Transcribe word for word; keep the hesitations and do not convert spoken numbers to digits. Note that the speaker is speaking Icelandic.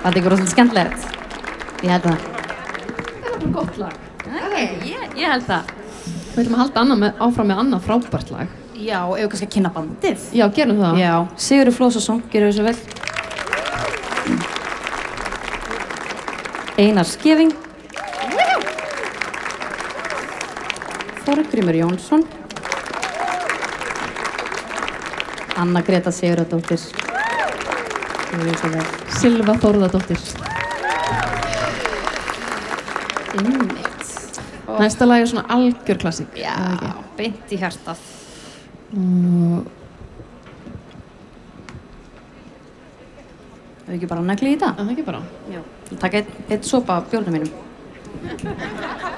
Var þetta ekki rosalega skemmtilegt? Ég held það. Það er bara gott lag. Okay, ég, ég held það. Við ætlum að halda annað með, áfram með annað frábært lag. Já, ef við kannski að kynna bandið. Já, gerum það. Já, Sigurður Flósason, gerum við svo vel. Einar Skeving. Þorgrímur Jónsson. Anna Greta Sigurðardóttir. Gerum við svo vel. Silva Þórðardóttir. Einmitt. Næsta lag er svona algjör klassík. Já, beint í hjartað. Og... Hefur við ekki bara negli í það? Það ekki bara. Já. Takk eitt, eitt sopa af bjórnum mínum.